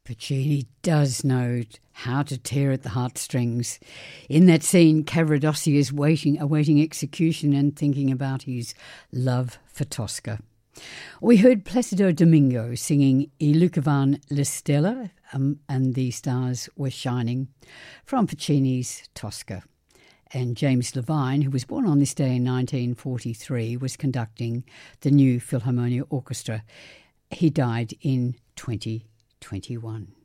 Puccini does know how to tear at the heartstrings. In that scene, Cavaradossi is awaiting execution and thinking about his love for Tosca. We heard Placido Domingo singing I lucavano le stelle, and the stars were shining, from Puccini's Tosca. And James Levine, who was born on this day in 1943, was conducting the New Philharmonia Orchestra. He died in 2021.